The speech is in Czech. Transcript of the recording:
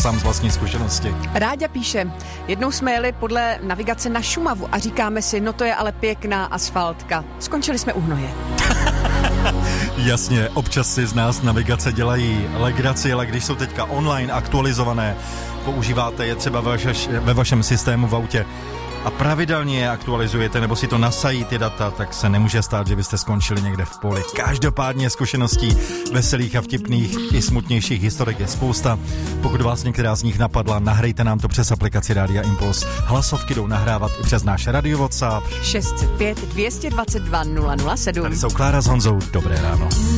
sám z vlastní zkušenosti. Ráďa píše, jednou jsme jeli podle navigace na Šumavu a říkáme si, no to je ale pěkná asfaltka. Skončili jsme u hnoje. Jasně, občas si z nás navigace dělají legraci, ale když jsou teďka online aktualizované, používáte je třeba ve vašem systému v autě a pravidelně je aktualizujete nebo si to nasají ty data, tak se nemůže stát, že byste skončili někde v poli. Každopádně zkušeností veselých a vtipných i smutnějších historek je spousta. Pokud vás některá z nich napadla, nahrajte nám to přes aplikaci Rádia Impuls. Hlasovky jdou nahrávat i přes náš radio WhatsApp 605 222 007. Tady jsou Klára s Honzou. Dobré ráno.